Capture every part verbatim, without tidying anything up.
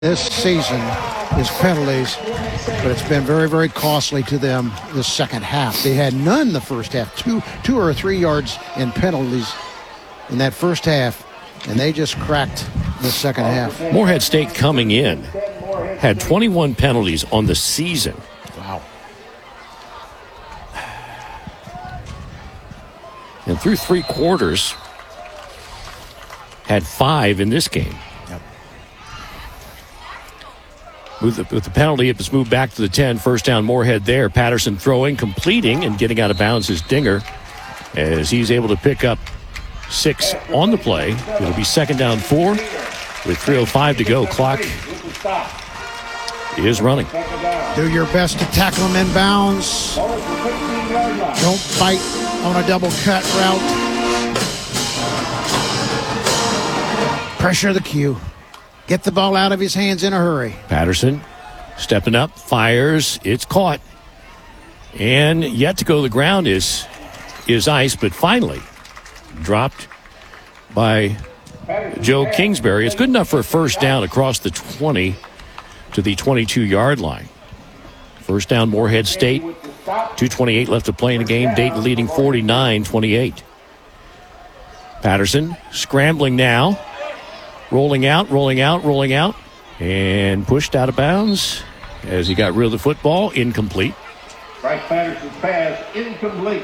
This season is penalties, but it's been very, very costly to them this second half. They had none the first half, two, two or three yards in penalties in that first half, and they just cracked the second half. Morehead State coming in had twenty-one penalties on the season. Wow. And through three quarters, had five in this game. Yep. With the, with the penalty, it was moved back to the ten. First down, Morehead there. Patterson throwing, completing, and getting out of bounds is Dinger as he's able to pick up six on the play. It'll be second down four with three oh five to go. Clock is running. Do your best to tackle them in bounds. Don't bite on a double cut route. Pressure the cue. Get the ball out of his hands in a hurry. Patterson stepping up, fires. It's caught. And yet to go to the ground is, is Ice, but finally dropped by Joe Kingsbury. It's good enough for a first down across the twenty to the twenty-two-yard line. First down, Morehead State. two twenty-eight left to play in the game. Dayton leading forty-nine twenty-eight. Patterson scrambling now. Rolling out, rolling out, rolling out. And pushed out of bounds as he got rid of the football. Incomplete. Bryce Patterson's pass incomplete.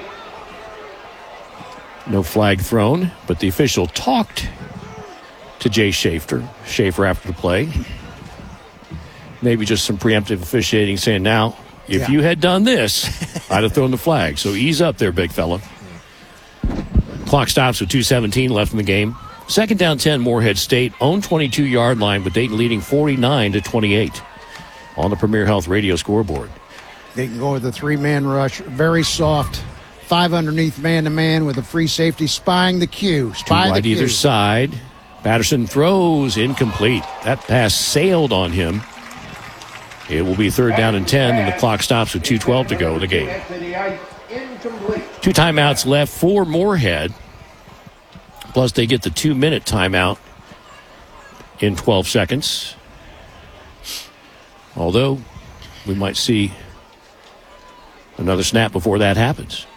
No flag thrown, but the official talked to Jay Schaefer. Schaefer after the play. Maybe just some preemptive officiating saying, now, if yeah. you had done this, I'd have thrown the flag. So ease up there, big fella. Clock stops with two seventeen left in the game. Second down ten, Morehead State. Own twenty-two-yard line, but Dayton leading forty-nine to twenty-eight on the Premier Health radio scoreboard. They can go with a three-man rush. Very soft. Five underneath man-to-man with a free safety spying the cue. Spy Two wide the cue. either side. Patterson throws incomplete. That pass sailed on him. It will be third down and ten, and the clock stops with two twelve to go in the game. Two timeouts left for Morehead. Plus, they get the two-minute timeout in twelve seconds. Although, we might see another snap before that happens.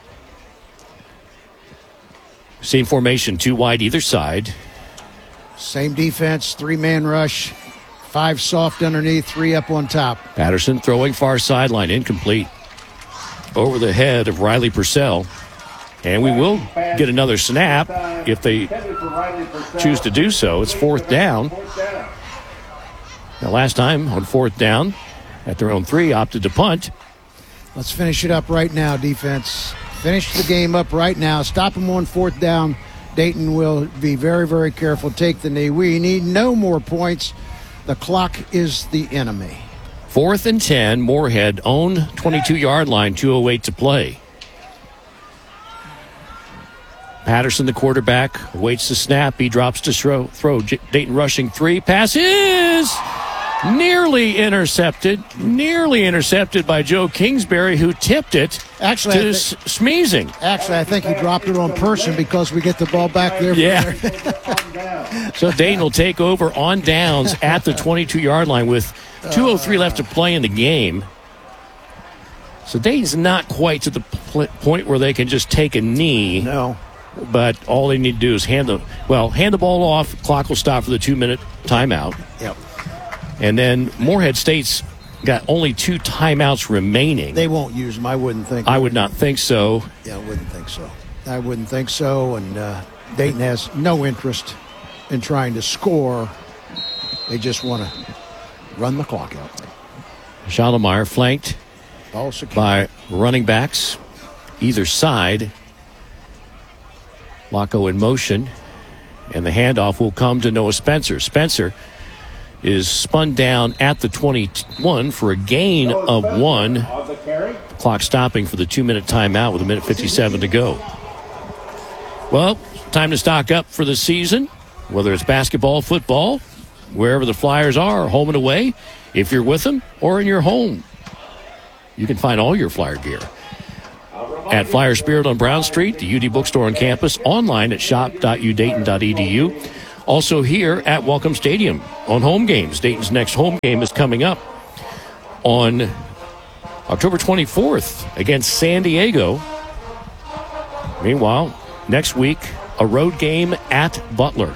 Same formation, two wide either side. Same defense, three-man rush. Five soft underneath, three up on top. Patterson throwing far sideline, incomplete. Over the head of Riley Purcell. And we will get another snap if they choose to do so. It's fourth down. Now, last time on fourth down, at their own three, opted to punt. Let's finish it up right now, defense. Finish the game up right now. Stop them on fourth down. Dayton will be very, very careful. Take the knee. We need no more points. The clock is the enemy. Fourth and ten, Morehead own twenty-two-yard line, two oh eight to play. Patterson, the quarterback, awaits the snap. He drops to throw. throw. Dayton rushing three. Pass is nearly intercepted. Nearly intercepted by Joe Kingsbury, who tipped it Actually, to I th- Smeezing. Actually, I think he dropped it on person because we get the ball back there. Yeah. There. So Dayton will take over on downs at the twenty-two-yard line with two oh three left to play in the game. So Dayton's not quite to the pl- point where they can just take a knee. No. But all they need to do is hand the well, hand the ball off. Clock will stop for the two-minute timeout. Yep. And then Morehead State's got only two timeouts remaining. They won't use them. I wouldn't think. I would not think so. Yeah, I wouldn't think so. I wouldn't think so. And uh, Dayton has no interest in trying to score. They just want to run the clock out. Schottelmeyer flanked Ball secure. by running backs either side. Laco in motion, and the handoff will come to Noah Spencer. Spencer is spun down at the twenty-one for a gain of one. Clock stopping for the two-minute timeout with a minute fifty-seven to go. Well, time to stock up for the season, whether it's basketball, football, wherever the Flyers are, home and away, if you're with them or in your home. You can find all your Flyer gear at Flyer Spirit on Brown Street, the U D bookstore on campus, online at shop dot u dayton dot e d u. Also here at Welcome Stadium on home games. Dayton's next home game is coming up on October twenty-fourth against San Diego. Meanwhile, next week, a road game at Butler.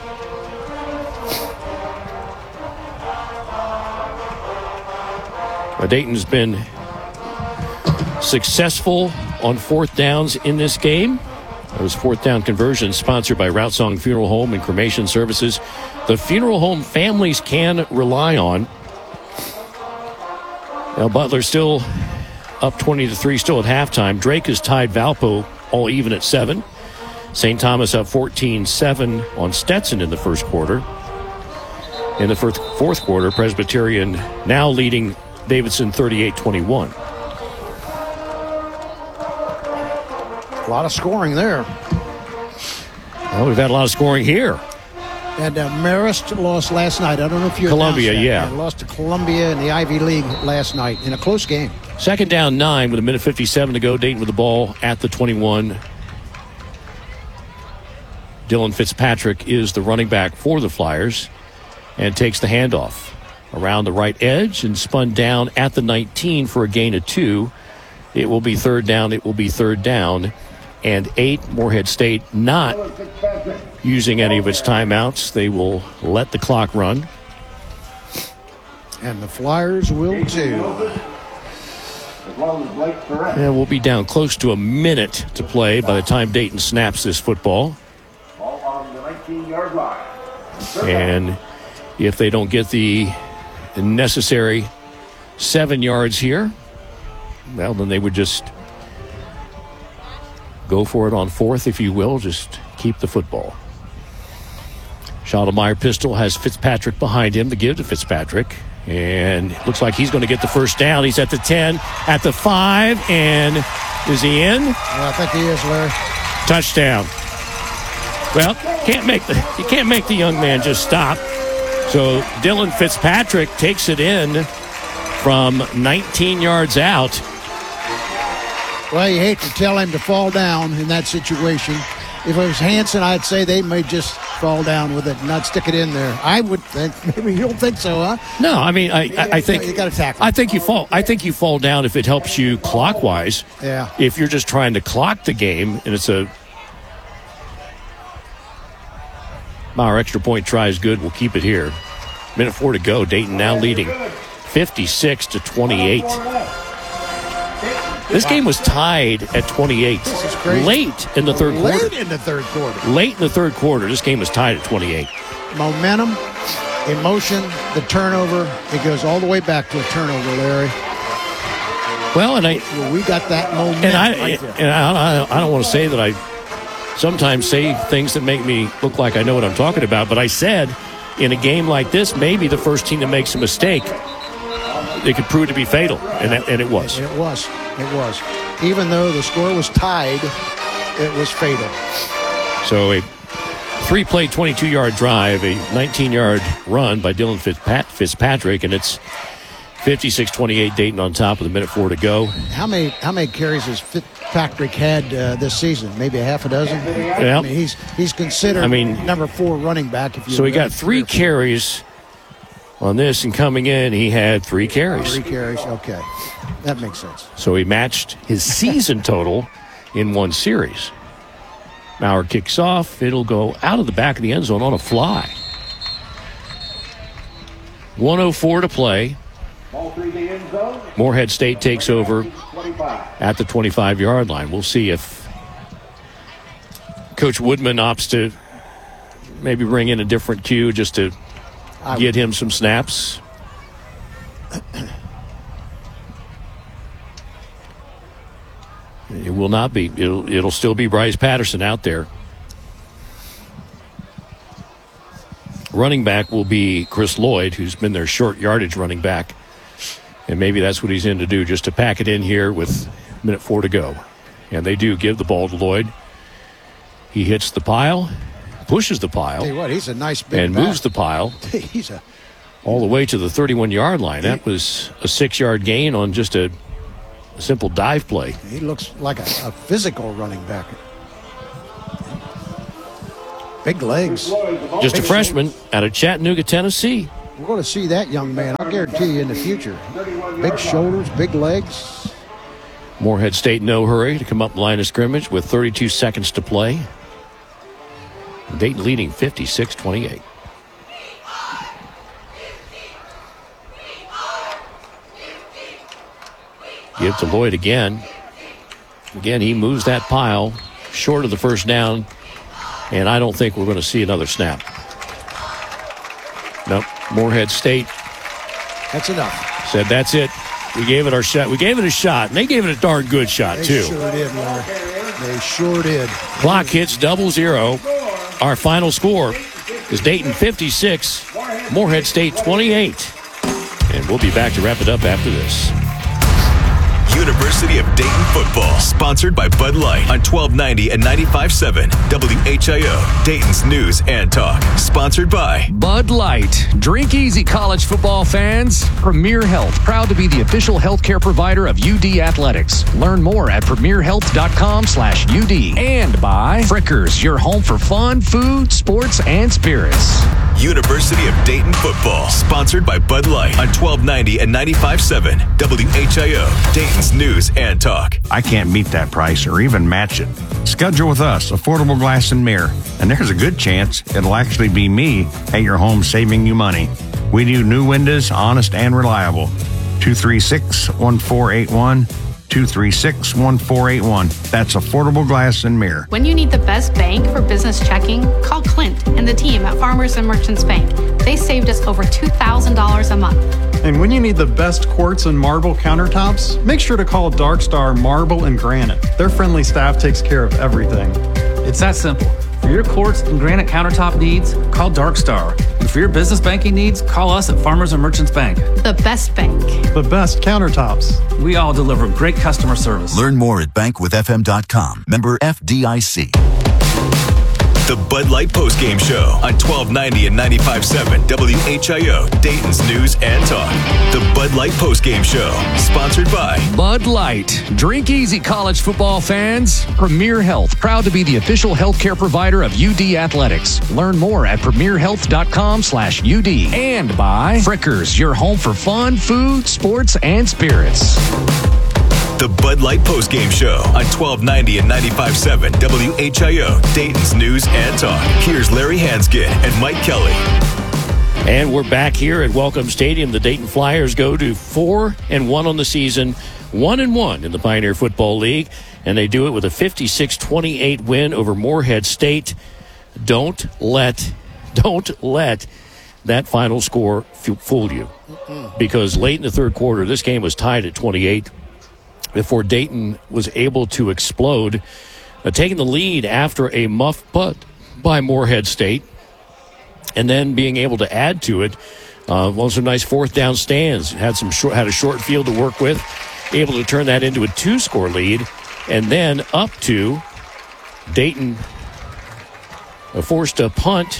Now, Dayton's been successful on fourth downs in this game. Those fourth down conversions sponsored by Route Song Funeral Home and Cremation Services. The funeral home families can rely on. Now, Butler still up twenty to three, still at halftime. Drake has tied Valpo all even at seven. Saint Thomas up fourteen seven on Stetson in the first quarter. In the first, fourth quarter, Presbyterian now leading Davidson thirty-eight twenty-one. A lot of scoring there. Well, we've had a lot of scoring here. And uh, Marist lost last night. I don't know if you Columbia, announced that. yeah. They lost to Columbia in the Ivy League last night in a close game. Second down nine with a minute fifty-seven to go. Dayton with the ball at the twenty-one. Dylan Fitzpatrick is the running back for the Flyers and takes the handoff around the right edge and spun down at the nineteen for a gain of two. It will be third down. It will be third down and eight. Morehead State not using any of its timeouts. They will let the clock run. And the Flyers will too. And we'll be down close to a minute to play by the time Dayton snaps this football. And if they don't get the necessary seven yards here, well, then they would just go for it on fourth, if you will. Just keep the football. Schottlemeyer pistol has Fitzpatrick behind him to give to Fitzpatrick. And it looks like he's going to get the first down. He's at the ten, at the five, and is he in? Yeah, I think he is, Larry. Touchdown. Well, can't make the you can't make the young man just stop. So Dylan Fitzpatrick takes it in from nineteen yards out. Well, you hate to tell him to fall down in that situation. If it was Hanson, I'd say they may just fall down with it and not stick it in there. I would think. Maybe you don't think so, huh? No, I mean, I, I, I think you got to tackle. I think you fall. I think you fall down if it helps you clockwise. Yeah. If you're just trying to clock the game and it's a our extra point try is good. We'll keep it here. Minute four to go. Dayton now leading fifty-six to twenty-eight. This game was tied at twenty-eight. This is crazy. Late in the third Late quarter. in the third quarter. Late in the third quarter. This game was tied at twenty-eight. Momentum, emotion, the turnover. It goes all the way back to a turnover, Larry. Well, and I Well, we got that momentum. and I right there. and I, I, I don't want to say that I sometimes say things that make me look like I know what I'm talking about, but I said in a game like this, maybe the first team that makes a mistake, it could prove to be fatal, and that, and it was. It was. It was. Even though the score was tied, it was fatal. So a three-play, twenty-two-yard drive, a nineteen-yard run by Dylan Fitzpat- Fitzpatrick, and it's fifty-six twenty-eight Dayton on top with a minute four to go. How many how many carries has Fitzpatrick had uh, this season? Maybe a half a dozen? Yeah. I mean, he's he's considered I mean, number four running back. If you So he got really three care. carries on this, and coming in, he had three carries. Three carries, okay. That makes sense. So he matched his season total in one series. Maurer kicks off. It'll go out of the back of the end zone on a fly. one oh four to play. Ball through the end zone. Morehead State takes over twenty-five. at the twenty-five-yard line. We'll see if Coach Woodman opts to maybe bring in a different cue just to I- get him some snaps. It will not be. It'll, it'll still be Bryce Patterson out there. Running back will be Chris Lloyd, who's been their short yardage running back. And maybe that's what he's in to do, just to pack it in here with minute four to go. And they do give the ball to Lloyd. He hits the pile, pushes the pile, Tell you what, he's a nice big and back. moves the pile He's a all the way to the thirty-one-yard line. That was a six-yard gain on just a, a simple dive play. he looks like a, a physical running back. Big legs. Just a freshman out of Chattanooga, Tennessee. We're going to see that young man, I guarantee you, in the future. Big shoulders, big legs. Morehead State no hurry to come up line of scrimmage with thirty-two seconds to play. Dayton leading fifty-six twenty-eight. Give to Lloyd again. Again, he moves that pile short of the first down, and I don't think we're going to see another snap. Nope. Morehead State. That's enough. Said that's it. We gave it our shot. We gave it a shot, and they gave it a darn good shot, They too. sure did, Larry. They sure did. Clock hits double zero. Our final score is Dayton fifty-six, Morehead State twenty-eight. And we'll be back to wrap it up after this. University of Dayton football, sponsored by Bud Light on twelve ninety and ninety-five point seven W H I O, Dayton's News and Talk. Sponsored by Bud Light. Drink easy, college football fans. Premier Health, proud to be the official healthcare provider of U D Athletics. Learn more at premier health dot com slash U D. And by Frickers, your home for fun, food, sports, and spirits. University of Dayton football, sponsored by Bud Light on twelve ninety and ninety-five point seven W H I O, Dayton's News and Talk. I can't beat that price or even match it. Schedule with us, Affordable Glass and Mirror, and there's a good chance it'll actually be me at your home saving you money. We do new windows, honest and reliable. two three six, one four eight one, two three six, one four eight one. That's Affordable Glass and Mirror. When you need the best bank for business checking, call Clint and the team at Farmers and Merchants Bank. They saved us over two thousand dollars a month. And when you need the best quartz and marble countertops, make sure to call Dark Star Marble and Granite. Their friendly staff takes care of everything. It's that simple. For your quartz and granite countertop needs, call Dark Star. And for your business banking needs, call us at Farmers and Merchants Bank. The best bank. The best countertops. We all deliver great customer service. Learn more at bank with f m dot com. Member F D I C. The Bud Light postgame show on twelve ninety and ninety-five point seven W H I O, Dayton's News and Talk. The Bud Light postgame show, sponsored by Bud Light. Drink easy, college football fans. Premier Health, proud to be the official healthcare provider of U D Athletics. Learn more at premier health dot com slash U D. And by Frickers, your home for fun, food, sports, and spirits. the Bud Light postgame show on twelve ninety and ninety-five point seven W H I O, Dayton's News and Talk. Here's Larry Hanskin and Mike Kelly. And we're back here at Welcome Stadium. The Dayton Flyers go to four and one on the season, one and one in the Pioneer Football League, and they do it with a fifty-six twenty-eight win over Morehead State. Don't let, don't let that final score fool you, because late in the third quarter, this game was tied at twenty-eight before Dayton was able to explode, uh, taking the lead after a muff punt by Morehead State, and then being able to add to it. Uh, well, some nice fourth down stands. Had some short, had a short field to work with, able to turn that into a two-score lead, and then up to Dayton uh, forced a punt,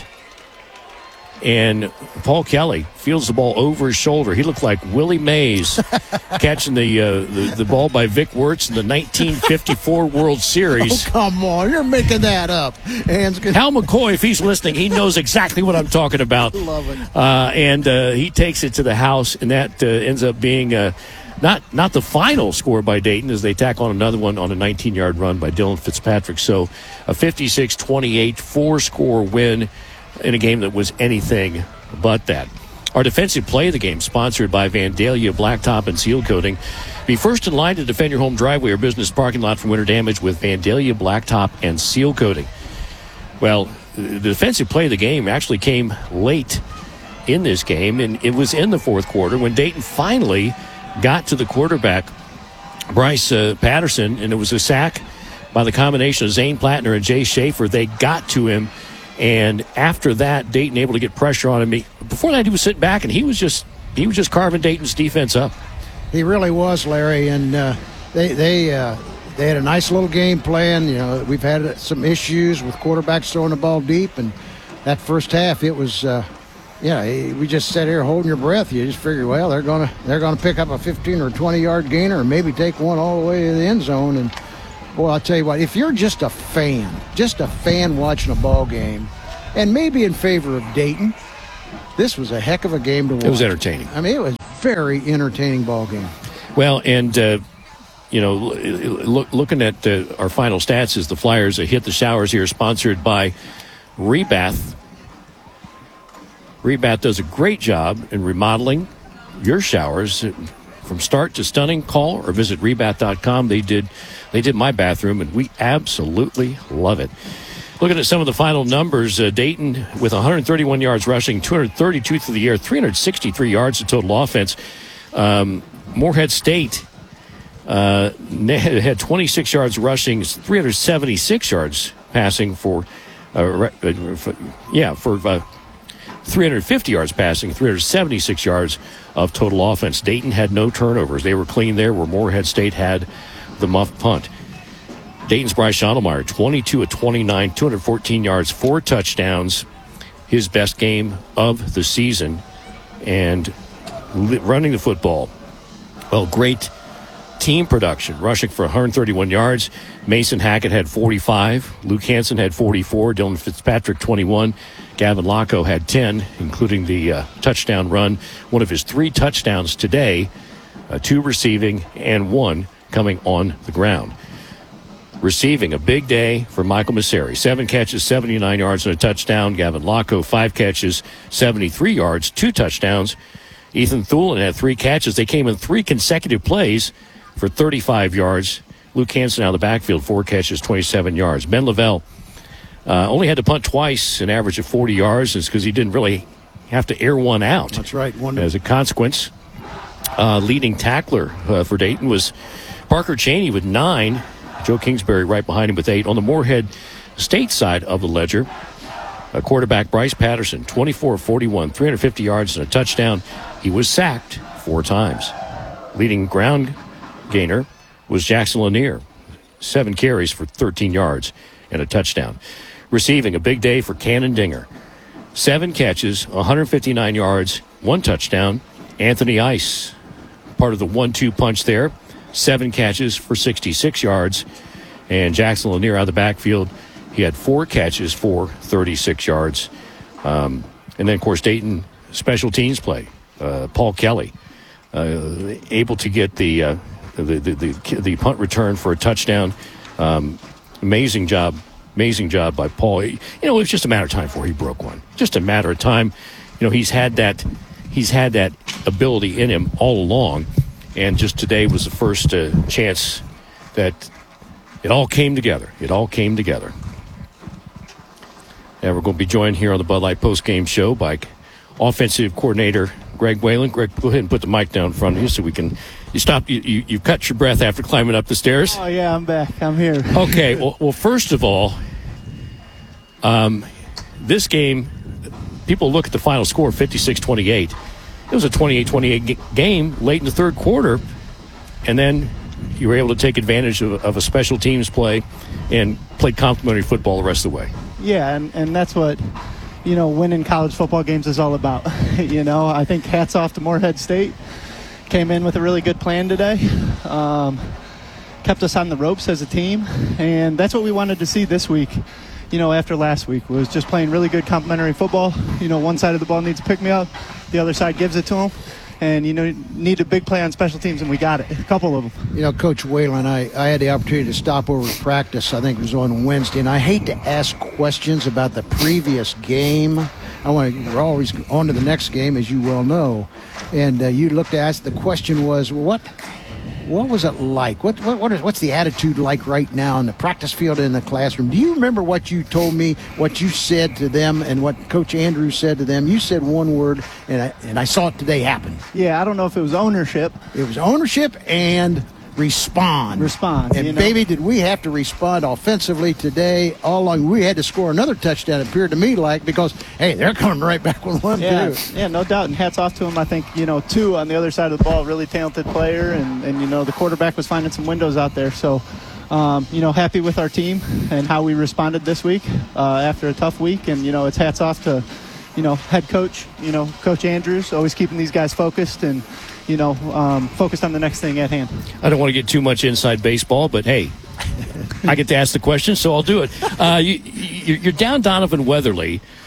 and Paul Kelly fields the ball over his shoulder. He looked like Willie Mays catching the, uh, the the ball by Vic Wirtz in the nineteen fifty-four World Series. Oh, come on. You're making that up. Hands good. Hal McCoy, if he's listening, he knows exactly what I'm talking about. Love it. Uh, and uh, he takes it to the house, and that uh, ends up being uh, not not the final score by Dayton, as they tack on another one on a nineteen-yard run by Dylan Fitzpatrick. So a fifty-six twenty-eight four-score win in a game that was anything but that. Our defensive play of the game, sponsored by Vandalia Blacktop and Seal Coating. Be first in line to defend your home driveway or business parking lot from winter damage with Vandalia Blacktop and Seal Coating. Well, the defensive play of the game actually came late in this game, and it was in the fourth quarter when Dayton finally got to the quarterback, Bryce uh, Patterson, and it was a sack by the combination of Zane Plattner and Jay Schaefer. They got to him, and after that, Dayton able to get pressure on him. Before that, he was sitting back, and he was just he was just carving Dayton's defense up. He really was, Larry, and uh, they they uh, they had a nice little game plan. You know, we've had some issues with quarterbacks throwing the ball deep, and that first half, it was, uh, yeah, we just sat here holding your breath. You just figure, well, they're gonna they're gonna pick up a fifteen or twenty yard gainer, or maybe take one all the way to the end zone. And boy, I'll tell you what, if you're just a fan, just a fan watching a ball game, and maybe in favor of Dayton. This was a heck of a game to watch. It was entertaining. I mean, it was a very entertaining ball game. Well, and, uh, you know, look, looking at uh, our final stats as the Flyers uh, hit the showers here, sponsored by Rebath. Rebath does a great job in remodeling your showers from start to stunning. Call or visit rebath dot com. They did, they did my bathroom, and we absolutely love it. Looking at some of the final numbers, uh, Dayton with one hundred thirty-one yards rushing, two hundred thirty-two through the air, three hundred sixty-three yards of total offense. Um, Morehead State uh, had twenty-six yards rushing, three hundred seventy-six yards passing for, uh, for yeah, for uh, three hundred fifty yards passing, three hundred seventy-six yards of total offense. Dayton had no turnovers. They were clean there, where Morehead State had the muff punt. Dayton's Bryce Schottelmeyer, twenty-two of twenty-nine, two hundred fourteen yards, four touchdowns, his best game of the season, and running the football. Well, great team production, rushing for one hundred thirty-one yards. Mason Hackett had forty-five. Luke Hansen had forty-four. Dylan Fitzpatrick, twenty-one. Gavin Lacko had ten, including the uh, touchdown run. One of his three touchdowns today, uh, two receiving and one coming on the ground. Receiving, a big day for Michael Masseri. Seven catches, seventy-nine yards, and a touchdown. Gavin Lacko, five catches, seventy-three yards, two touchdowns. Ethan Thulin had three catches. They came in three consecutive plays for thirty-five yards. Luke Hansen out of the backfield, four catches, twenty-seven yards. Ben Lavelle uh, only had to punt twice, an average of forty yards. It's because he didn't really have to air one out. That's right. One As a consequence, uh, leading tackler uh, for Dayton was Parker Cheney with nine. Joe Kingsbury right behind him with eight. On the Morehead State side of the ledger, a quarterback Bryce Patterson, twenty-four of forty-one, three hundred fifty yards and a touchdown. He was sacked four times. Leading ground gainer was Jackson Lanier, seven carries for thirteen yards and a touchdown. Receiving, a big day for Cannon Dinger. Seven catches, one hundred fifty-nine yards, one touchdown. Anthony Ice, part of the one two punch there. Seven catches for sixty-six yards. And Jackson Lanier out of the backfield, he had four catches for thirty-six yards. Um, and then, of course, Dayton special teams play. Uh, Paul Kelly uh, able to get the, uh, the, the, the, the punt return for a touchdown. Um, amazing job. Amazing job by Paul. You know, it was just a matter of time before he broke one. Just a matter of time. You know, he's had that, he's had that ability in him all along. And just today was the first uh, chance that it all came together. It all came together. And we're going to be joined here on the Bud Light postgame show by offensive coordinator Greg Whalen. Greg, go ahead and put the mic down in front of you so we can. You stop. You you, you cut your breath after climbing up the stairs. Oh yeah, I'm back. I'm here. Okay. Well, well, first of all, um, this game, people look at the final score, fifty-six twenty-eight. It was a twenty-eight twenty-eight game late in the third quarter, and then you were able to take advantage of, of a special teams play and played complimentary football the rest of the way. Yeah, and, and that's what, you know, winning college football games is all about. You know, I think hats off to Morehead State. Came in with a really good plan today. Um, kept us on the ropes as a team, and that's what we wanted to see this week. You know, after last week, was just playing really good complementary football. You know, one side of the ball needs to pick me up, the other side gives it to them. And, you know, need a big play on special teams, and we got it, a couple of them. You know, Coach Whalen, I, I had the opportunity to stop over at practice, I think it was on Wednesday, and I hate to ask questions about the previous game. I want to, we're always on to the next game, as you well know. And uh, you looked to ask, the question was, well, what what was it like? What, what what is what's the attitude like right now in the practice field and in the classroom? Do you remember what you told me, what you said to them, and what Coach Andrews said to them? You said one word, and I, and I saw it today happen. Yeah, I don't know if it was ownership. It was ownership and respond. Respond. And, you know? baby, did we have to respond offensively today all along. We had to score another touchdown, it appeared to me like, because, hey, they're coming right back with one, yeah, too. Yeah, no doubt. And hats off to him. I think, you know, two on the other side of the ball, really talented player. And, and you know, the quarterback was finding some windows out there. So, um, you know, happy with our team and how we responded this week uh, after a tough week. And, you know, it's hats off to, you know, head coach, you know, Coach Andrews, always keeping these guys focused and, you know, um, focused on the next thing at hand. I don't want to get too much inside baseball, but hey, I get to ask the question, so I'll do it. Uh, you, you're down Donovan Weatherly.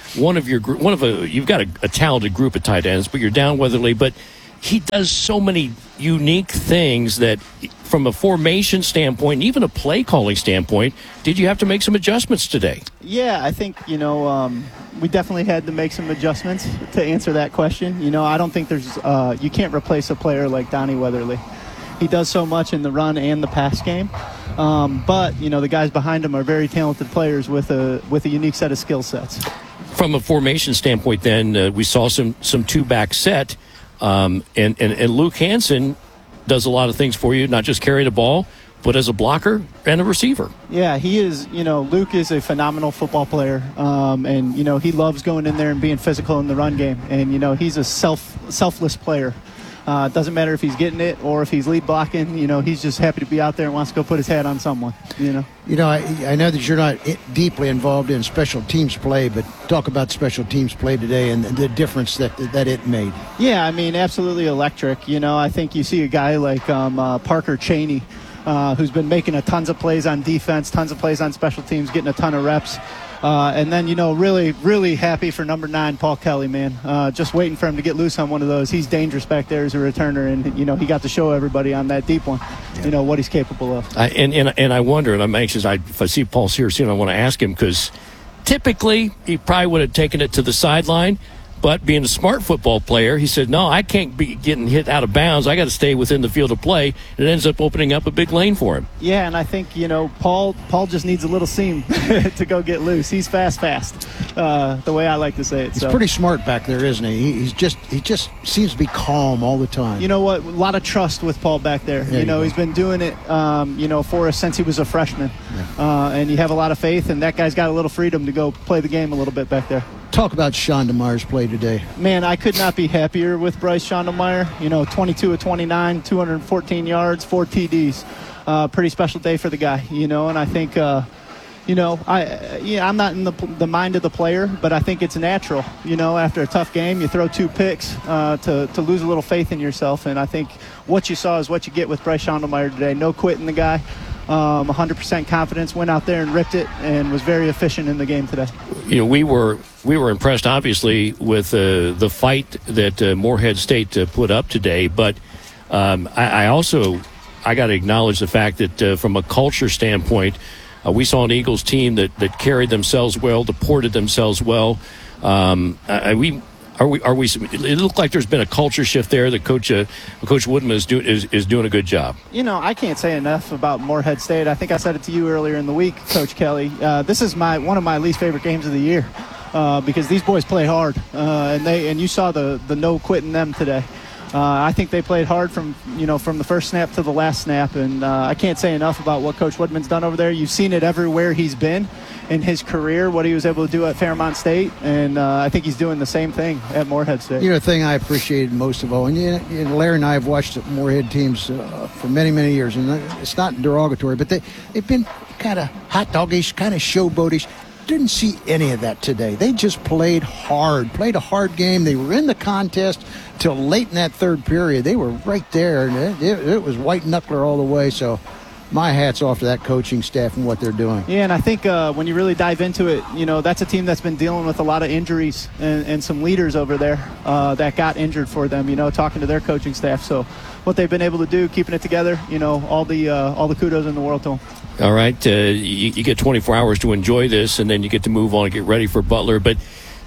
one of your group, one of a, you've got a, a talented group of tight ends, but you're down Weatherly, but he does so many unique things that from a formation standpoint, and even a play calling standpoint, did you have to make some adjustments today? Yeah, I think, you know, um, we definitely had to make some adjustments to answer that question. You know, I don't think there's, uh, you can't replace a player like Donnie Weatherly. He does so much in the run and the pass game. Um, but, you know, the guys behind him are very talented players with a with a unique set of skill sets. From a formation standpoint, then, uh, we saw some, some two-back set. Um, and, and, and Luke Hansen does a lot of things for you, not just carry the ball, but as a blocker and a receiver. Yeah, he is, you know, Luke is a phenomenal football player. Um, and, you know, he loves going in there and being physical in the run game. And, you know, he's a self selfless player. Uh, it doesn't matter if he's getting it or if he's lead blocking. You know, he's just happy to be out there and wants to go put his hat on someone, you know. You know, I, I know that you're not deeply involved in special teams play, but talk about special teams play today and the difference that that it made. Yeah, I mean, absolutely electric. You know, I think you see a guy like um, uh, Parker Cheney, uh, who's been making a tons of plays on defense, tons of plays on special teams, getting a ton of reps. Uh, and then, you know, really, really happy for number nine, Paul Kelly, man. Uh, just waiting for him to get loose on one of those. He's dangerous back there as a returner, and, you know, he got to show everybody on that deep one, you know, what he's capable of. I, and, and and I wonder, and I'm anxious, I, if I see Paul here soon, I want to ask him, because typically he probably would have taken it to the sideline. But being a smart football player, he said, no, I can't be getting hit out of bounds. I got to stay within the field of play. And it ends up opening up a big lane for him. Yeah, and I think, you know, Paul Paul just needs a little seam to go get loose. He's fast, fast, uh, the way I like to say it. He's so. pretty smart back there, isn't he? He's just he just seems to be calm all the time. You know what? A lot of trust with Paul back there. there you know, you he's been doing it, um, you know, for us since he was a freshman. Yeah. Uh, and you have a lot of faith, and that guy's got a little freedom to go play the game a little bit back there. Talk about Schondelmeyer's play today. Man, I could not be happier with Bryce Schondelmeyer. You know, twenty-two of twenty-nine, two hundred fourteen yards, four T Ds. Uh, pretty special day for the guy, you know, and I think, uh, you know, I, yeah, I'm not in the, the mind of the player, but I think it's natural. You know, after a tough game, you throw two picks uh, to, to lose a little faith in yourself, and I think what you saw is what you get with Bryce Schondelmeyer today. No quitting the guy. Um, one hundred percent confidence, went out there and ripped it, and was very efficient in the game today. You know, we were we were impressed, obviously, with uh, the fight that uh, Morehead State uh, put up today. But um, I, I also I got to acknowledge the fact that uh, from a culture standpoint, uh, we saw an Eagles team that, that carried themselves well, deported themselves well. Um, I, we. Are we? Are we? It looked like there's been a culture shift there. That Coach uh, Coach Woodman is doing is, is doing a good job. You know, I can't say enough about Morehead State. I think I said it to you earlier in the week, Coach Kelly. Uh, this is my one of my least favorite games of the year uh, because these boys play hard, uh, and they and you saw the the no quitting them today. Uh, I think they played hard from you know from the first snap to the last snap, and uh, I can't say enough about what Coach Woodman's done over there. You've seen it everywhere he's been in his career, what he was able to do at Fairmont State, and uh, I think he's doing the same thing at Morehead State. You know, the thing I appreciated most of all, and you know, Larry and I have watched the Morehead teams uh, for many, many years, and it's not derogatory, but they, they've been kind of hot doggish, kind of showboatish. Didn't see any of that today. They just played hard, played a hard game. They were in the contest till late in that third period. They were right there, and it, it, it was white knuckler all the way, so my hat's off to that coaching staff and what they're doing. Yeah, and I think uh, when you really dive into it, you know, that's a team that's been dealing with a lot of injuries and, and some leaders over there uh, that got injured for them, you know, talking to their coaching staff. So what they've been able to do, keeping it together, you know, all the uh, all the kudos in the world to them. All right, uh, you, you get twenty-four hours to enjoy this, and then you get to move on and get ready for Butler. But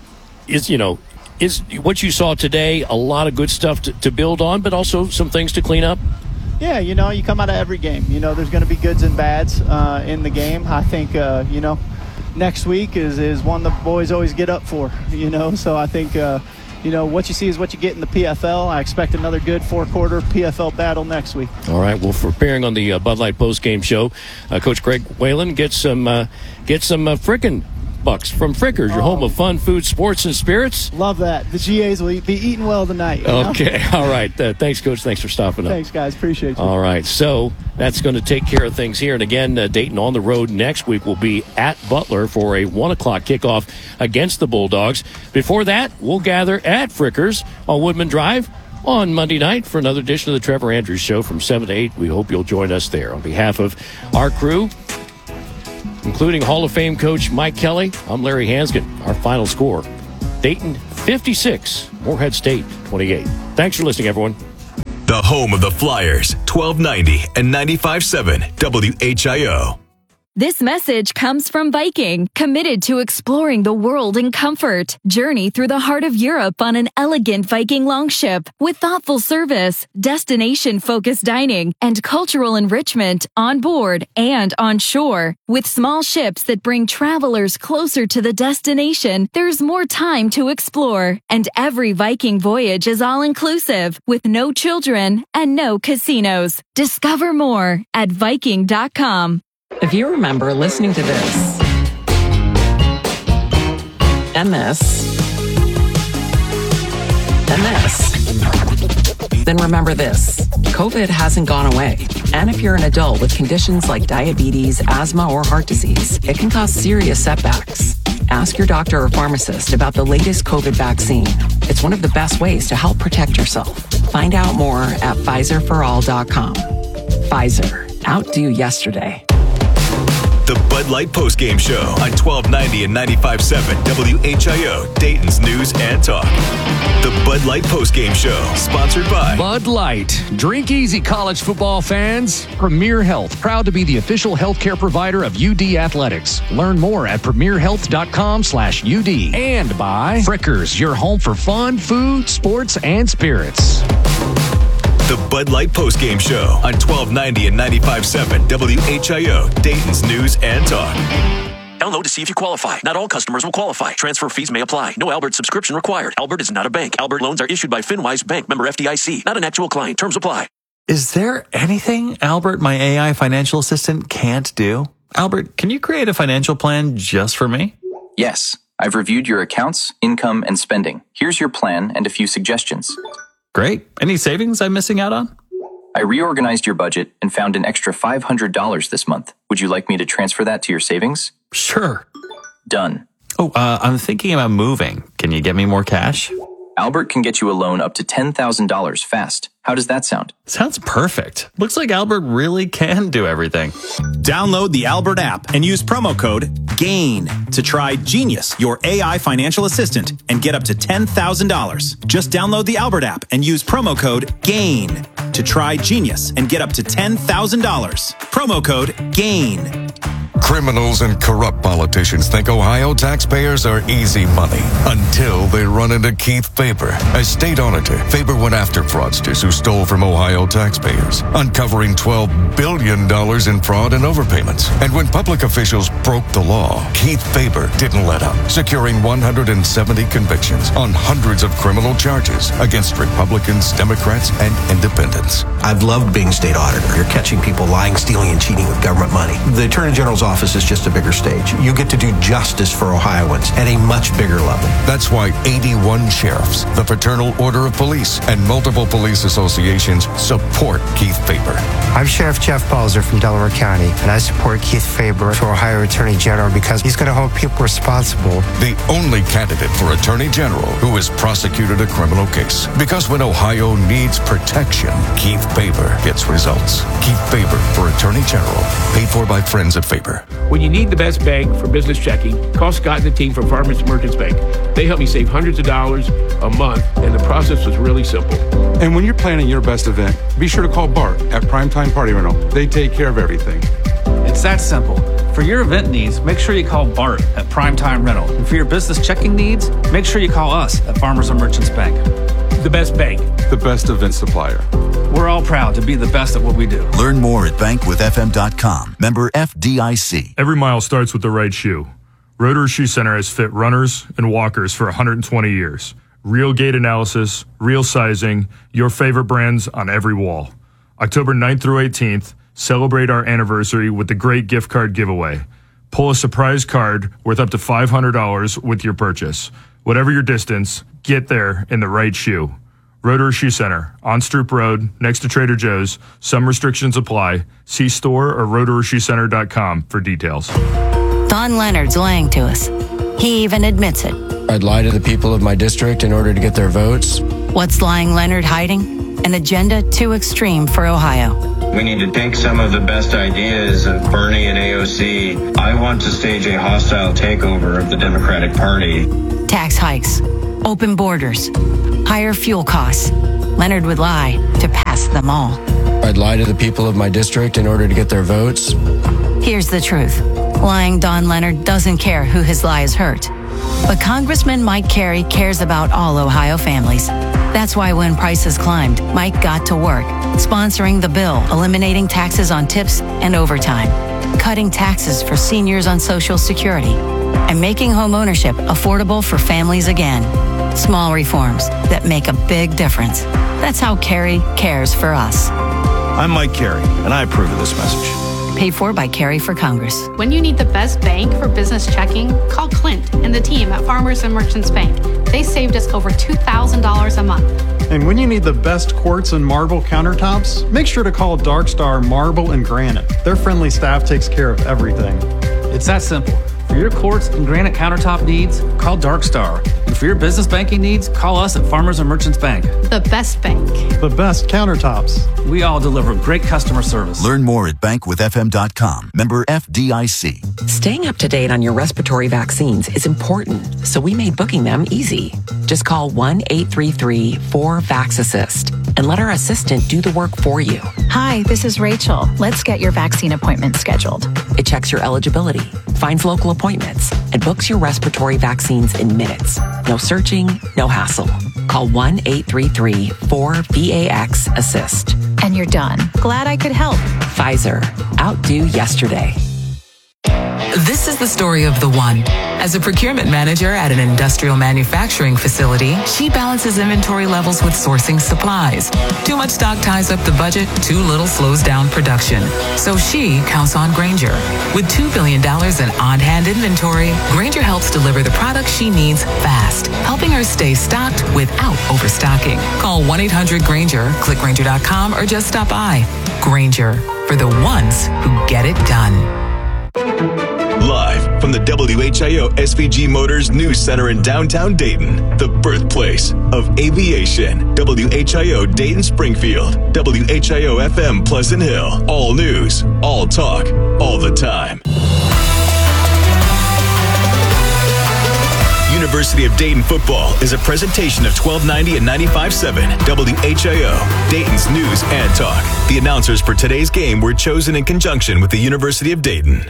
is you know is what you saw today a lot of good stuff to, to build on, but also some things to clean up? Yeah, you know, you come out of every game. You know, there's going to be goods and bads uh, in the game. I think, uh, you know, next week is, is one the boys always get up for, you know. So I think, uh, you know, what you see is what you get in the P F L. I expect another good four-quarter P F L battle next week. All right, well, for preparing on the uh, Bud Light postgame show, uh, Coach Greg Whalen gets some, uh, get some uh, frickin' bucks from Frickers, your oh. home of fun, food, sports, and spirits. Love that. The G As will be eating well tonight. You know? Okay, all right. Uh, thanks, Coach. Thanks for stopping up. Thanks, guys. Appreciate you. All right, so that's going to take care of things here. And again, uh, Dayton on the road next week will be at Butler for a one o'clock kickoff against the Bulldogs. Before that, we'll gather at Frickers on Woodman Drive on Monday night for another edition of the Trevor Andrews Show from seven to eight. We hope you'll join us there. On behalf of our crew, including Hall of Fame coach Mike Kelly, I'm Larry Hansgen. Our final score, Dayton fifty-six, Morehead State twenty-eight. Thanks for listening, everyone. The home of the Flyers, twelve ninety and ninety-five point seven W H I O. This message comes from Viking, committed to exploring the world in comfort. Journey through the heart of Europe on an elegant Viking longship with thoughtful service, destination-focused dining, and cultural enrichment on board and on shore. With small ships that bring travelers closer to the destination, there's more time to explore. And every Viking voyage is all-inclusive, with no children and no casinos. Discover more at Viking dot com. If you remember listening to this, and this, and this, then remember this. COVID hasn't gone away. And if you're an adult with conditions like diabetes, asthma, or heart disease, it can cause serious setbacks. Ask your doctor or pharmacist about the latest COVID vaccine. It's one of the best ways to help protect yourself. Find out more at Pfizer for all dot com. Pfizer. Outdo yesterday. The Bud Light Postgame Show on twelve ninety and ninety-five point seven W H I O, Dayton's News and Talk. The Bud Light Postgame Show, sponsored by Bud Light. Drink easy, college football fans. Premier Health, proud to be the official healthcare provider of U D Athletics. Learn more at premier health dot com slash U D. And by Frickers, your home for fun, food, sports, and spirits. The Bud Light Postgame Show on twelve ninety and ninety-five point seven W H I O, Dayton's News and Talk. Download to see if you qualify. Not all customers will qualify. Transfer fees may apply. No Albert subscription required. Albert is not a bank. Albert loans are issued by FinWise Bank, member F D I C. Not an actual client. Terms apply. Is there anything Albert, my A I financial assistant, can't do? Albert, can you create a financial plan just for me? Yes. I've reviewed your accounts, income, and spending. Here's your plan and a few suggestions. Great. Any savings I'm missing out on? I reorganized your budget and found an extra five hundred dollars this month. Would you like me to transfer that to your savings? Sure. Done. Oh, uh, I'm thinking about moving. Can you get me more cash? Albert can get you a loan up to ten thousand dollars fast. How does that sound? Sounds perfect. Looks like Albert really can do everything. Download the Albert app and use promo code GAIN to try Genius, your A I financial assistant, and get up to ten thousand dollars. Just download the Albert app and use promo code GAIN to try Genius and get up to ten thousand dollars. Promo code GAIN. Criminals and corrupt politicians think Ohio taxpayers are easy money until they run into Keith Faber. As state auditor, Faber went after fraudsters who stole from Ohio taxpayers, uncovering twelve billion dollars in fraud and overpayments. And when public officials broke the law, Keith Faber didn't let up, securing one hundred seventy convictions on hundreds of criminal charges against Republicans, Democrats, and independents. I've loved being state auditor. You're catching people lying, stealing, and cheating with government money. The Attorney General's office is just a bigger stage. You get to do justice for Ohioans at a much bigger level. That's why eighty-one sheriffs, the Fraternal Order of Police, and multiple police associations support Keith Faber. I'm Sheriff Jeff Balzer from Delaware County, and I support Keith Faber for Ohio Attorney General because he's going to hold people responsible. The only candidate for Attorney General who has prosecuted a criminal case. Because when Ohio needs protection, Keith Faber gets results. Keith Faber for Attorney General. Paid for by friends at Faber. When you need the best bank for business checking, call Scott and the team from Farmers and Merchants Bank. They helped me save hundreds of dollars a month, and the process was really simple. And when you're planning your best event, be sure to call Bart at Primetime Party Rental. They take care of everything. It's that simple. For your event needs, make sure you call Bart at Primetime Rental. And for your business checking needs, make sure you call us at Farmers and Merchants Bank. The best bank. The best event supplier. We're all proud to be the best at what we do. Learn more at bank with f m dot com. Member F D I C. Every mile starts with the right shoe. Rotor Shoe Center has fit runners and walkers for one hundred twenty years. Real gait analysis, real sizing, your favorite brands on every wall. October ninth through eighteenth, celebrate our anniversary with the great gift card giveaway. Pull a surprise card worth up to five hundred dollars with your purchase. Whatever your distance, get there in the right shoe. Rotor Shoe Center, on Stroop Road, next to Trader Joe's. Some restrictions apply. See store or rotor shoe center dot com for details. Don Leonard's lying to us. He even admits it. I'd lie to the people of my district in order to get their votes. What's lying Leonard hiding? An agenda too extreme for Ohio. We need to take some of the best ideas of Bernie and A O C. I want to stage a hostile takeover of the Democratic Party. Tax hikes, open borders, higher fuel costs. Leonard would lie to pass them all. I'd lie to the people of my district in order to get their votes. Here's the truth. Lying Don Leonard doesn't care who his lies hurt. But Congressman Mike Carey cares about all Ohio families. That's why when prices climbed, Mike got to work, sponsoring the bill, eliminating taxes on tips and overtime, cutting taxes for seniors on Social Security, and making home ownership affordable for families again. Small reforms that make a big difference. That's how Carey cares for us. I'm Mike Carey, and I approve of this message. Paid for by Carey for Congress. When you need the best bank for business checking, call Clint and the team at Farmers and Merchants Bank. They saved us over two thousand dollars a month. And when you need the best quartz and marble countertops, make sure to call Dark Star Marble and Granite. Their friendly staff takes care of everything. It's that simple. For your quartz and granite countertop needs, call Dark Star. And for your business banking needs, call us at Farmers and Merchants Bank. The best bank. The best countertops. We all deliver great customer service. Learn more at bank with f m dot com. Member F D I C. Staying up to date on your respiratory vaccines is important, so we made booking them easy. Just call one eight three three four VAX-ASSIST and let our assistant do the work for you. Hi, this is Rachel. Let's get your vaccine appointment scheduled. It checks your eligibility, finds local appointments, and books your respiratory vaccines in minutes. No searching, no hassle. Call one eight three three four VAX-ASSIST. And you're done. Glad I could help. Pfizer. Outdo yesterday. This is the story of the one. As a procurement manager at an industrial manufacturing facility, she balances inventory levels with sourcing supplies. Too much stock ties up the budget, too little slows down production. So she counts on Grainger. With two billion dollars in on-hand inventory, Grainger helps deliver the products she needs fast, helping her stay stocked without overstocking. Call one eight hundred Grainger, click Grainger dot com, or just stop by. Grainger, for the ones who get it done. Live from the W H I O S V G Motors News Center in downtown Dayton, the birthplace of aviation. W H I O Dayton Springfield, W H I O F M Pleasant Hill. All news, all talk, all the time. University of Dayton football is a presentation of twelve ninety and ninety-five point seven W H I O, Dayton's news and talk. The announcers for today's game were chosen in conjunction with the University of Dayton.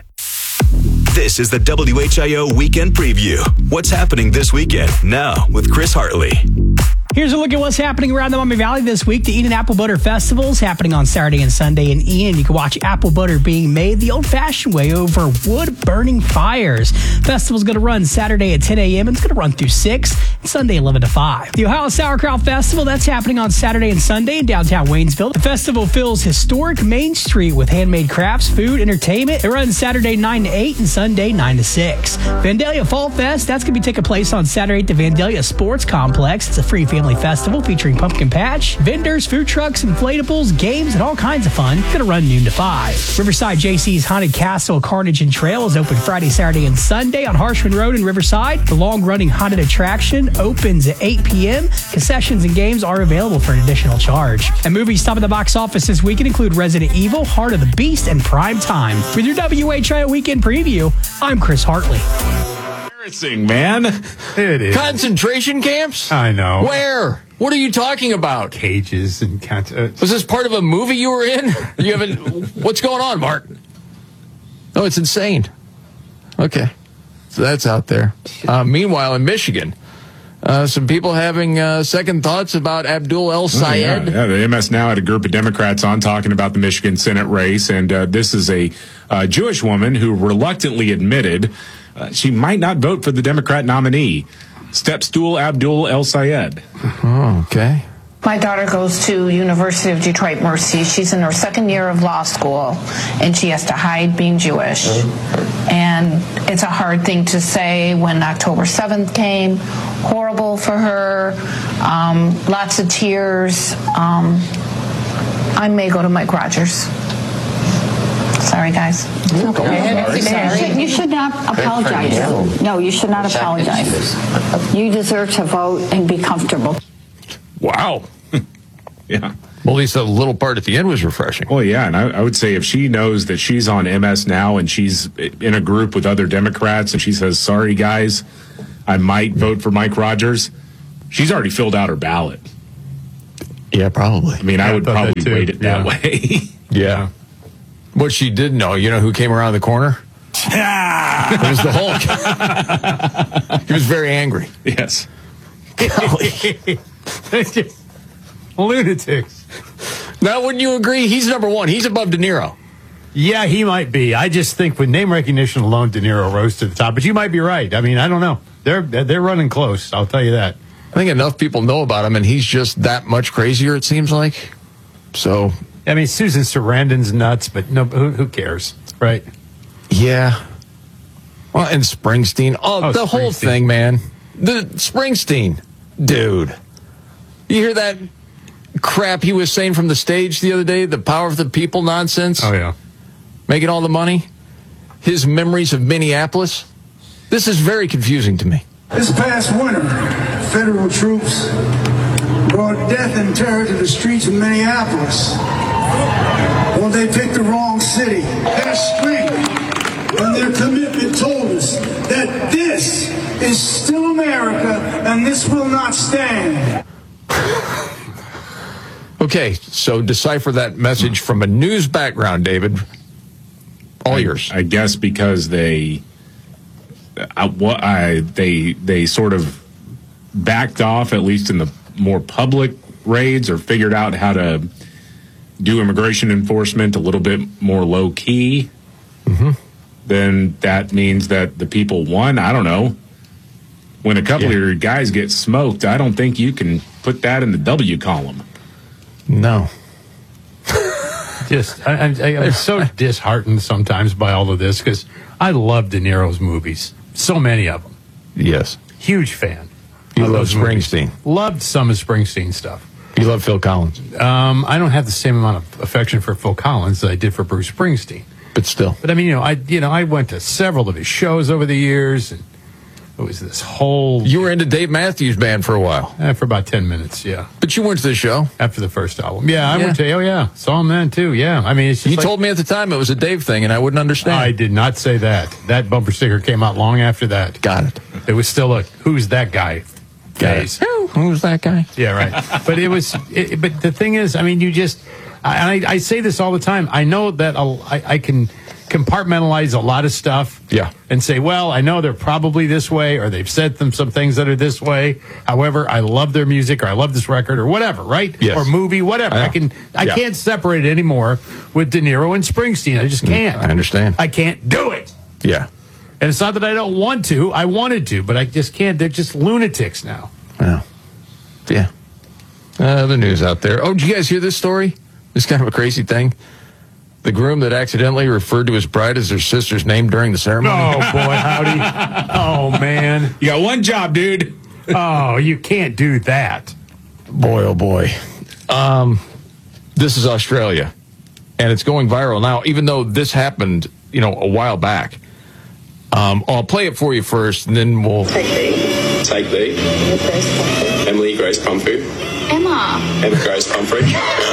This is the W H I O Weekend Preview. What's happening this weekend? Now with Chris Hartley. Here's a look at what's happening around the Maumee Valley this week. The Eden Apple Butter Festival is happening on Saturday and Sunday in Eden. You can watch apple butter being made the old-fashioned way over wood-burning fires. Festival's going to run Saturday at ten a.m. and it's going to run through six, and Sunday eleven to five. The Ohio Sauerkraut Festival, that's happening on Saturday and Sunday in downtown Waynesville. The festival fills historic Main Street with handmade crafts, food, entertainment. It runs Saturday nine to eight and Sunday nine to six. Vandalia Fall Fest, that's going to be taking place on Saturday at the Vandalia Sports Complex. It's a free family festival featuring pumpkin patch, vendors, food trucks, inflatables, games, and all kinds of fun. It's going to run noon to five. Riverside J C's Haunted Castle Carnage and Trail is open Friday, Saturday, and Sunday on Harshman Road in Riverside. The long-running haunted attraction opens at eight p.m. Concessions and games are available for an additional charge. And movies top of the box office this weekend include Resident Evil, Heart of the Beast, and Prime Time. With your W H I O Weekend Preview, I'm Chris Hartley. Embarrassing, man. It is. Concentration camps? I know. Where? What are you talking about? Cages and cont- uh, Was this part of a movie you were in? You haven't. What's going on, Mark? Oh, it's insane. Okay, so that's out there. Uh, meanwhile, in Michigan, uh, some people having uh, second thoughts about Abdul El Sayed. Oh, yeah. yeah, the M S Now had a group of Democrats on talking about the Michigan Senate race, and uh, this is a uh, Jewish woman who reluctantly admitted uh, she might not vote for the Democrat nominee, Stepstool Abdul El Sayed. Oh, okay. My daughter goes to University of Detroit Mercy. She's in her second year of law school, and she has to hide being Jewish. And it's a hard thing to say when October seventh came. Horrible for her. Um, lots of tears. Um, I may go to Mike Rogers. Sorry, guys. Okay. You should not apologize. No, you should not apologize. You deserve to vote and be comfortable. Wow. Yeah. Well, at least the little part at the end was refreshing. Well, yeah, and I, I would say if she knows that she's on M S Now and she's in a group with other Democrats and she says, sorry, guys, I might vote for Mike Rogers. She's already filled out her ballot. Yeah, probably. I mean, yeah, I would I probably that weight it yeah. that way. yeah. What she did know, you know who came around the corner? It was the Hulk. He was very angry. Yes. Lunatics. Now, wouldn't you agree? He's number one. He's above De Niro. Yeah, he might be. I just think with name recognition alone, De Niro rose to the top. But you might be right. I mean, I don't know. They're they're running close. I'll tell you that. I think enough people know about him, and he's just that much crazier, it seems like. So, I mean, Susan Sarandon's nuts, but no, who, who cares, right? Yeah. Well, and Springsteen. Oh, Oh, the whole Springsteen. thing, man. The Springsteen, dude. You hear that crap he was saying from the stage the other day? The power of the people nonsense. Oh yeah. Making all the money. His memories of Minneapolis. This is very confusing to me. This past winter, federal troops brought death and terror to the streets of Minneapolis. Well, they picked the wrong city. Their strength and their commitment told us that this is still America and this will not stand. Okay, so decipher that message from a news background, David. All I, yours. I guess because they, I, what I they they sort of backed off, at least in the more public raids, or figured out how to do immigration enforcement a little bit more low key. Mm-hmm. Then that means that the people won. I don't know. When a couple Yeah. of your guys get smoked, I don't think you can put that in the W column. No. Just, I, I, I'm so disheartened sometimes by all of this because I love De Niro's movies. So many of them. Yes. Huge fan. You of love those movies. Springsteen. Loved some of Springsteen stuff. You love Phil Collins. Um, I don't have the same amount of affection for Phil Collins that I did for Bruce Springsteen. But still. But I mean, you know, I you know I went to several of his shows over the years, and it was this whole. You were into Dave Matthews Band for a while. Eh, for about ten minutes, yeah. But you went to the show after the first album. Yeah, I Yeah. went to. Oh yeah, saw him then too. Yeah, I mean, it's just You like- told me at the time it was a Dave thing, and I wouldn't understand. I did not say that. That bumper sticker came out long after that. Got it. It was still a who's that guy? Got Days. it. Who- Who's that guy? Yeah, right. But it was. It, but the thing is, I mean, you just. I, I, I say this all the time. I know that I'll, I, I can compartmentalize a lot of stuff. Yeah. And say, well, I know they're probably this way, or they've said them some things that are this way. However, I love their music, or I love this record, or whatever, right? Yes. Or movie, whatever. I I, know. can. I Yeah. can't separate it anymore with De Niro and Springsteen. I just can't. I understand. I can't do it. Yeah. And it's not that I don't want to. I wanted to, but I just can't. They're just lunatics now. Yeah. Yeah. Uh, the news out there. Oh, did you guys hear this story? This kind of a crazy thing. The groom that accidentally referred to his bride as their sister's name during the ceremony. Oh, boy, howdy. Oh, man. You got one job, dude. Oh, you can't do that. Boy, oh boy. Um, this is Australia, and it's going viral now, even though this happened, you know, a while back. Um, I'll play it for you first, and then we'll... Take B. Emily Grace Pumfu. Emma. Emma Grace Pumfridge.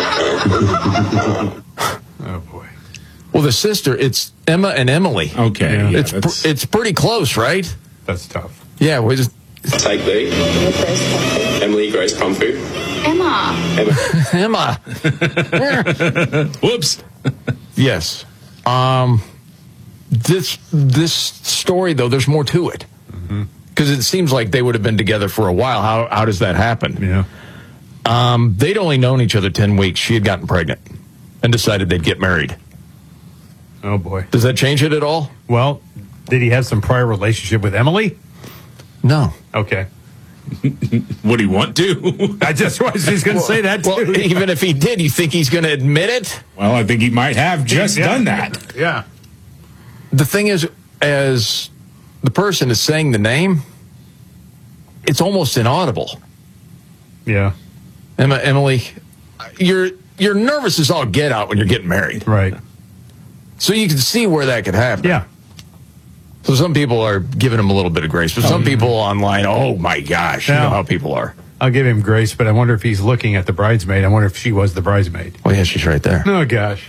Oh, boy. Well, the sister, it's Emma and Emily. Okay. Yeah. Yeah, it's that's- pr- it's pretty close, right? That's tough. Yeah, we just... Take B. Emily Grace Pumfu. Emma. Emma. Emma. Whoops. Yes. Um, this this story, though, there's more to it. Because it seems like they would have been together for a while. How how does that happen? Yeah. Um, they'd only known each other ten weeks. She had gotten pregnant and decided they'd get married. Oh, boy. Does that change it at all? Well, did he have some prior relationship with Emily? No. Okay. Would he want to? I just was just going to say that, too. Well, even if he did, you think he's going to admit it? Well, I think he might have just Yeah. done that. Yeah. The thing is, as the person is saying the name, it's almost inaudible. Yeah. Emma, Emily, you're you're nervous as all get out when you're getting married. Right. So you can see where that could happen. Yeah. So some people are giving him a little bit of grace, but some Oh. people online, oh my gosh, you Now- know how people are. I'll give him grace, but I wonder if he's looking at the bridesmaid. I wonder if she was the bridesmaid. Oh yeah, she's right there. Oh, gosh.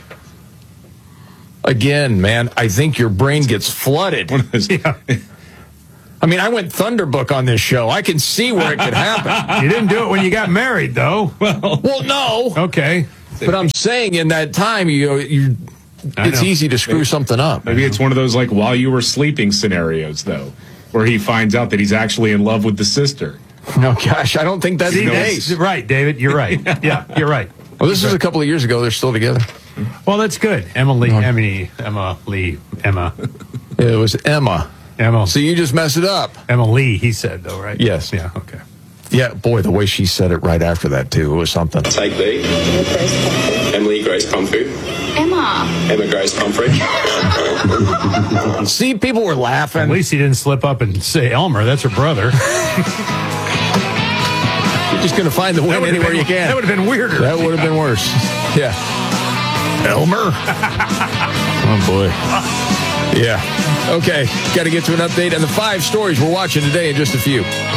Again, man, I think your brain gets flooded. Yeah. I mean, I went Thunderbook on this show. I can see where it could happen. You didn't do it when you got married, though. Well, well, no. Okay. But I'm saying in that time, you, you it's know. easy to screw maybe, something up. Maybe it's one of those, like, while you were sleeping scenarios, though, where he finds out that he's actually in love with the sister. No, gosh, I don't think that's See, the that's case. right, David. You're right. Yeah, you're right. Well, this is a couple of years ago. They're still together. Well, that's good. Emily, Emily, Emma Lee, Emma. It was Emma. Emma. So you just messed it up. Emma Lee, he said, though, right? Yes. Yeah, okay. Yeah, boy, the way she said it right after that, too, it was something. Take Lee. Emily Grace Comfort. Emma. Emma Grace Comfort. See, people were laughing. At least he didn't slip up and say Elmer. That's her brother. You're just going to find the win anywhere been, you can. That would have been weirder. That would have been worse. Yeah. Elmer? Oh, boy. Yeah. Okay. Got to get to an update on the five stories we're watching today in just a few.